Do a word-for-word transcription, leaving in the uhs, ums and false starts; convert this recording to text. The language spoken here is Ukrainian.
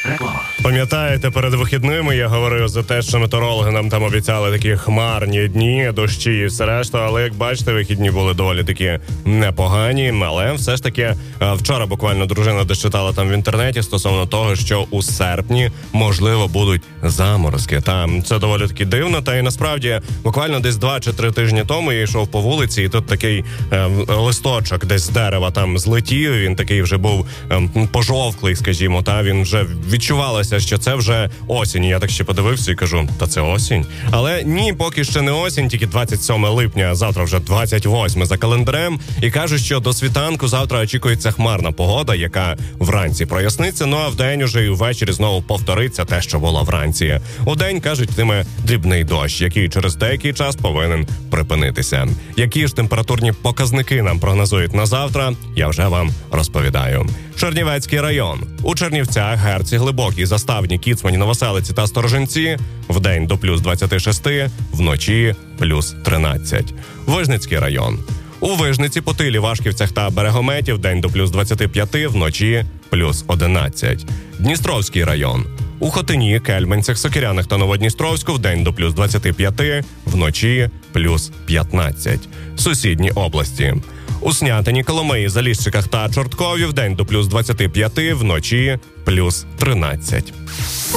Реклама. Пам'ятаєте, перед вихідними я говорив за те, що метеорологи нам там обіцяли такі хмарні дні, дощі і все решта, але як бачите, вихідні були доволі такі непогані, але все ж таки вчора буквально дружина дочитала там в інтернеті стосовно того, що у серпні можливо будуть заморозки. Там це доволі таки дивно, та й насправді буквально десь два чи три тижні тому я йшов по вулиці, і тут такий е, листочок десь з дерева там злетів, він такий вже був е, пожовклий, скажімо, та він вже відчувалося, що це вже осінь. Я так ще подивився і кажу, та це осінь. Але ні, поки ще не осінь, тільки двадцять сьоме липня, а завтра вже двадцять восьме за календарем. І кажуть, що до світанку завтра очікується хмарна погода, яка вранці проясниться, ну а вдень уже і ввечері знову повториться те, що було вранці. Удень, кажуть, йтиме дрібний дощ, який через деякий час повинен припинитися. Які ж температурні показники нам прогнозують на завтра, я вже вам розповідаю. Чернівецький район. У Чернівцях, Герці, Глибокій, Заставні, Кіцмані, Новоселиці та Сторожинці вдень до плюс двадцять шість, вночі плюс тринадцять. Вижницький район. У Вижниці, Потилі, Вашківцях та Берегометі вдень до плюс двадцять п'ять, вночі плюс одинадцять. Дністровський район. У Хотині, Кельменцях, Сокирянах та Новодністровську вдень до плюс двадцять п'ять, вночі плюс п'ятнадцять. Сусідні області. У Снятині, Коломиї, Заліщиках та Чорткові вдень до плюс двадцять п'ять, вночі плюс тринадцять.